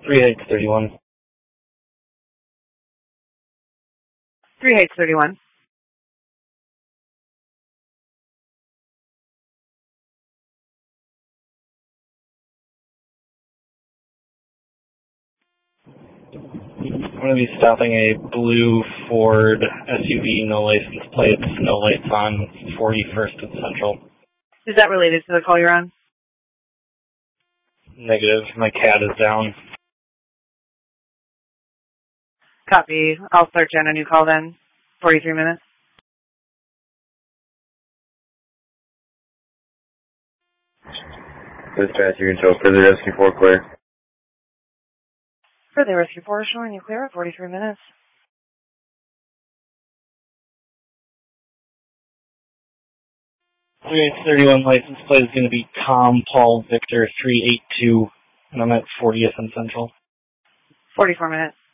3 Heights 31. 3 Heights 31. I'm going to be stopping a blue Ford SUV, no license plates, no lights on, 41st and Central. Is that related to the call you're on? Negative. My cat is down. Copy. I'll start you on a new call then. 43 minutes. Dispatch, you can show further rescue 4 clear. Further rescue 4 showing you clear at 43 minutes. 3831 license plate is going to be Tom Paul Victor 382, and I'm at 40th and Central. 44 minutes.